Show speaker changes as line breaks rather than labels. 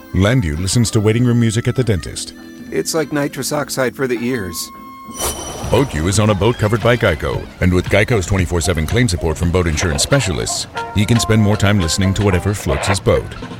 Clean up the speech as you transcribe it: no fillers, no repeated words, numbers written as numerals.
Landu listens to waiting room music at the dentist.
It's like nitrous oxide for the ears.
BoatU is on a boat covered by Geico, and with Geico's 24/7 claim support from boat insurance specialists, he can spend more time listening to whatever floats his boat.